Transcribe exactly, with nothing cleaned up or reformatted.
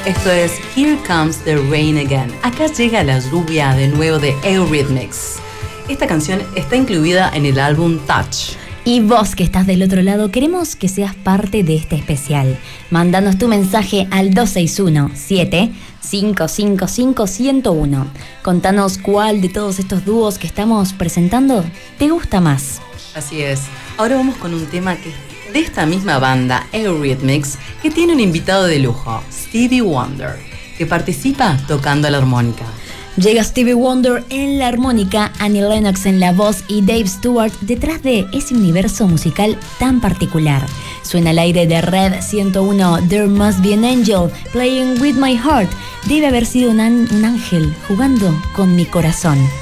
Esto es Here Comes the Rain Again. Acá llega la lluvia de nuevo de Eurythmics. Esta canción está incluida en el álbum Touch. Y vos que estás del otro lado, queremos que seas parte de este especial. Mándanos tu mensaje al dos seis uno, siete cinco cinco cinco, uno cero uno. Contanos cuál de todos estos dúos que estamos presentando te gusta más. Así es. Ahora vamos con un tema que es de esta misma banda, Eurythmics, que tiene un invitado de lujo, Stevie Wonder, que participa tocando la armónica. Llega Stevie Wonder en la armónica, Annie Lennox en la voz y Dave Stewart detrás de ese universo musical tan particular. Suena al aire de Red ciento uno, There Must Be an Angel, Playing With My Heart. Debe haber sido un, an- un ángel jugando con mi corazón.